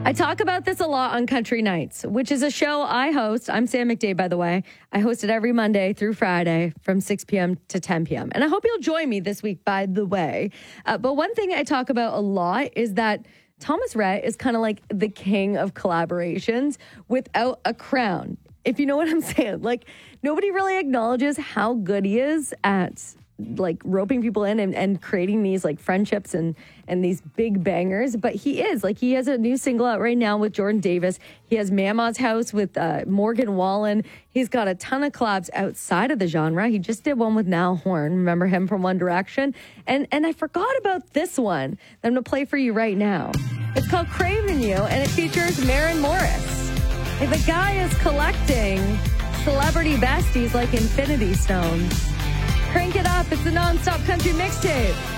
I talk about this a lot on Country Nights, which is a show I host. I'm Sam McDade, by the way. I host it every Monday through Friday from 6 p.m. to 10 p.m. And I hope you'll join me this week, by the way. But one thing I talk about a lot is that Thomas Rhett is kind of like the king of collaborations without a crown, if you know what I'm saying. Like, nobody really acknowledges how good he is at like roping people in and creating these like friendships and these big bangers. But he has a new single out right now with Jordan Davis. He has Mama's House with Morgan Wallen. He's got a ton of collabs outside of the genre. He just did one with Niall Horan. Remember him from One Direction? And I forgot about this one that I'm going to play for you right now. It's called Craving You, and it features Maren Morris. Like, the guy is collecting celebrity besties like Infinity Stones. Crank it up. It's the Non-Stop Country Mixtape.